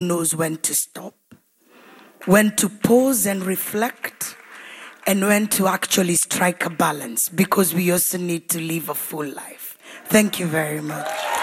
knows when to stop, when to pause and reflect, and when to actually strike a balance, because we also need to live a full life. Thank you very much.